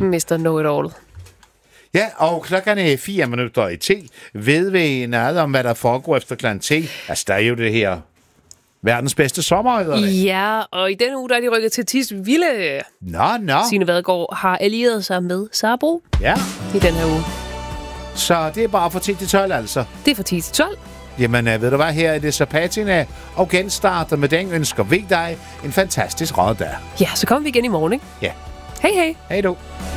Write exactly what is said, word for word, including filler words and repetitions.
mister Know-it-all. Ja, og klokken er fire minutter i ti. Ved vi noget om, hvad der foregår efter klokken ti? Altså, der er jo det her verdens bedste sommer, eller hvad? Ja, og i denne uge, der er de rykket til Tisvilde. Nå, nå. Signe Vadgaard har allieret sig med Sabro Ja. i den her uge. Så det er bare fra ti til tolv, altså. Det er fra ti til tolv. Jamen, ved du hvad, her er det så patina, og genstarter med den ønsker vi dig en fantastisk råddag. Ja, så kommer vi igen i morgen, ikke? Ja. Hej, hej. Hej du.